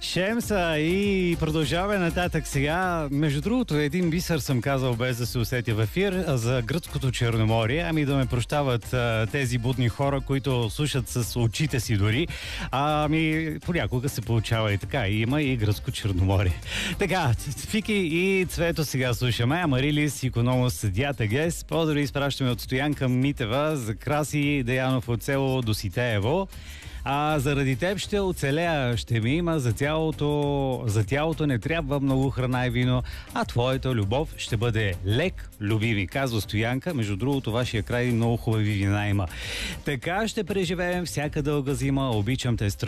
Шемса и продължаваме нататък сега. Между другото, един бисър съм казал без да се усетя в ефир за гръцкото Черноморие. Ами да ме прощават тези будни хора, които слушат с очите си дори. Ами понякога се получава и така. Има и гръцко Черноморие. Така, Фики и Цвето сега слушаме. Амарилис, Икономос, Съдията Гес. Поздрави изпращаме от Стоянка Митева за Краси Деянов от село Доситеево. Заради теб ще оцелея, ще ми има за тялото не трябва много храна и вино, а твоята любов ще бъде лек, любими, казва Стоянка. Между другото, вашия край много хубави вина има. Така ще преживеем всяка дълга зима, обичам те